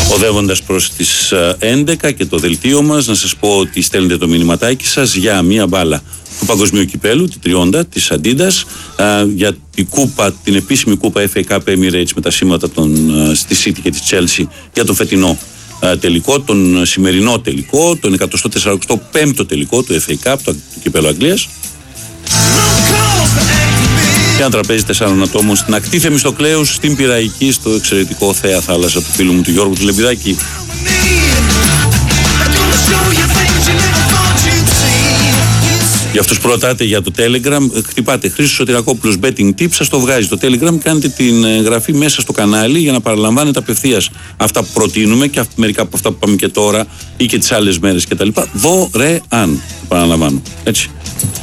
Οδεύοντας προς τις 11 και το δελτίο μας, να σας πω ότι στέλνετε το μηνυματάκι σας για μία μπάλα του Παγκοσμίου Κυπέλου, τη Τριόντα, της Αντίντας, για την επίσημη κούπα FA Cup Emirates με τα σήματα στη City και τη Chelsea για τον φετινό τελικό, τον σημερινό τελικό, τον 145ο τελικό του FA Cup, του Κυπέλου Αγγλίας. Και ένα τραπέζι 4 ατόμων στην ακτή Θεμιστοκλέους, στην Πειραϊκή, στο εξαιρετικό Θέα Θάλασσα του φίλου μου του Γιώργου του Λεμπιδάκη. Για αυτούς που ρωτάτε για το Telegram, χτυπάτε Χρήστος Σωτηρακόπουλος Betting Tips, σας το βγάζει το Telegram, κάνετε την εγγραφή μέσα στο κανάλι για να παραλαμβάνετε απευθείας αυτά που προτείνουμε και μερικά από αυτά που πάμε και τώρα ή και τις άλλες μέρες κτλ. Δωρεάν, παραλαμβάνω. Έτσι.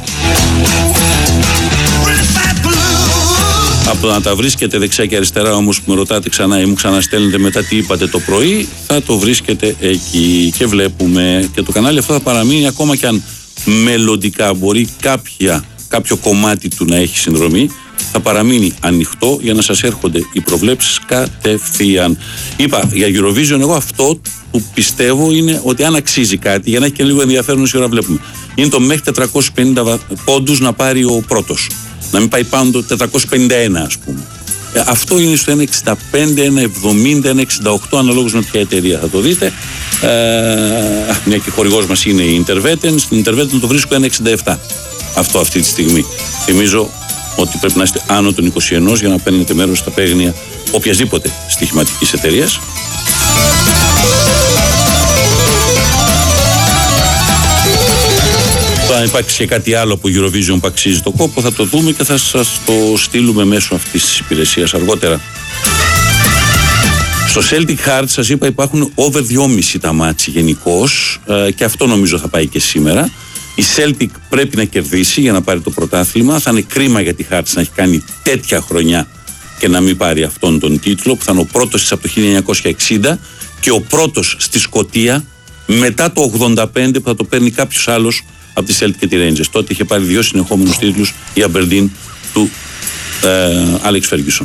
Από να τα βρίσκετε δεξιά και αριστερά όμως που με ρωτάτε ξανά ή μου ξαναστέλνετε μετά τι είπατε το πρωί, θα το βρίσκετε εκεί και βλέπουμε. Και το κανάλι αυτό θα παραμείνει ακόμα και αν μελλοντικά μπορεί κάποιο κομμάτι του να έχει συνδρομή, θα παραμείνει ανοιχτό για να σας έρχονται οι προβλέψεις κατευθείαν. Είπα για Eurovision, εγώ αυτό που πιστεύω είναι ότι αν αξίζει κάτι, για να έχει και λίγο ενδιαφέρον όσο ώρα βλέπουμε, είναι το μέχρι 450 πόντους να πάρει ο πρώτος. Να μην πάει πάνω το 451 ας πούμε. Αυτό είναι στο 1,65, 1,70, 1,68 αναλόγως με ποια εταιρεία θα το δείτε. Μια και χορηγός μας είναι η Intervetten. Στην Intervetten το βρίσκω 1,67 αυτό αυτή τη στιγμή. Θυμίζω ότι πρέπει να είστε άνω των 21 για να παίρνετε μέρος στα παίγνια οποιασδήποτε στοιχηματικής εταιρείας. Αν υπάρξει και κάτι άλλο από Eurovision που αξίζει το κόπο, θα το δούμε και θα σας το στείλουμε μέσω αυτής της υπηρεσίας αργότερα. Στο Celtic Hearts σας είπα υπάρχουν over 2,5 τα μάτση γενικώς και αυτό νομίζω θα πάει και σήμερα. Η Celtic πρέπει να κερδίσει για να πάρει το πρωτάθλημα. Θα είναι κρίμα για τη Hearts να έχει κάνει τέτοια χρονιά και να μην πάρει αυτόν τον τίτλο, που θα είναι ο πρώτος της από το 1960 και ο πρώτος στη Σκωτία μετά το 85 που θα το παίρνει κάποιος άλλος από τη Celtic και τη Rangers. Τότε είχε πάρει 2 συνεχόμενους τίτλους η Aberdeen του Alex Ferguson.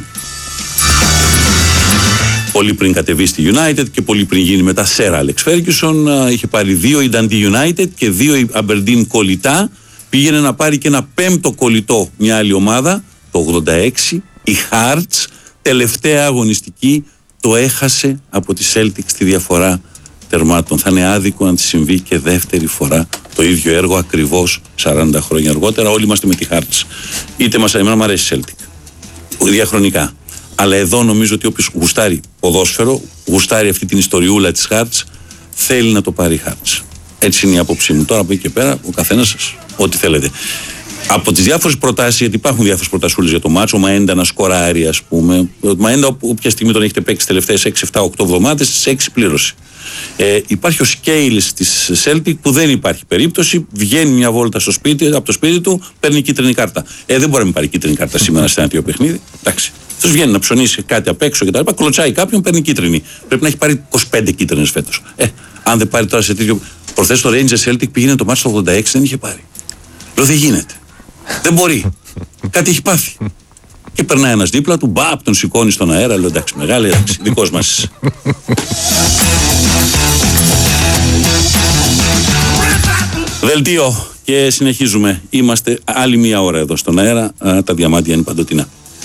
Πολύ πριν κατεβεί στη United και πολύ πριν γίνει μετά Sir Alex Ferguson, είχε πάρει 2 η Dundee United και 2 η Aberdeen κολλητά. Πήγαινε να πάρει και ένα 5ο κολλητό μια άλλη ομάδα, το 86, η Hearts, τελευταία αγωνιστική, το έχασε από τη Celtic στη διαφορά τερμάτων. Θα είναι άδικο αν τη συμβεί και δεύτερη φορά το ίδιο έργο ακριβώς 40 χρόνια αργότερα. Όλοι είμαστε με τη Hearts. Είτε εμένα μου αρέσει η Celtic διαχρονικά. Αλλά εδώ νομίζω ότι όποιος γουστάρει ποδόσφαιρο, γουστάρει αυτή την ιστοριούλα της Hearts, θέλει να το πάρει η Hearts. Έτσι είναι η άποψή μου. Τώρα από εκεί και πέρα ο καθένας σας ό,τι θέλετε. Από τις διάφορες προτάσεις, γιατί υπάρχουν διάφορες προτασούλες για το μάτσο, ο Μαέντα να σκοράρει, ας πούμε. Ο Μαέντα, όποια στιγμή τον έχετε παίξει τις τελευταίες 6, 7, 8 εβδομάδες, στις 6 πλήρωσε. Υπάρχει ο Σκέιλς της Celtic που δεν υπάρχει περίπτωση. Βγαίνει μια βόλτα από το σπίτι του, παίρνει κίτρινη κάρτα. Δεν μπορεί να μην πάρει κίτρινη κάρτα σήμερα σε ένα τέτοιο παιχνίδι. Εντάξει. Αυτό βγαίνει να ψωνίσει κάτι απ' έξω κτλ. Κλωτσάει κάποιον, παίρνει κίτρινη. Πρέπει να έχει πάρει 25 κίτρινες φέτος. Αν δεν πάρει τώρα σε τέτοιο. Προχθές το Rangers Celtic πήγαινε το μάτσο το 86, δεν είχε πάρει. Λέω δεν γίνεται. Δεν μπορεί. Κάτι έχει πάθει. Και περνάει ένας δίπλα του, μπαπ, τον σηκώνει στον αέρα. Λέω εντάξει, μεγάλη, εντάξει, δικός μας. Δελτίο και συνεχίζουμε. Είμαστε άλλη μία ώρα εδώ στον αέρα. Τα διαμάντια είναι παντοτινά.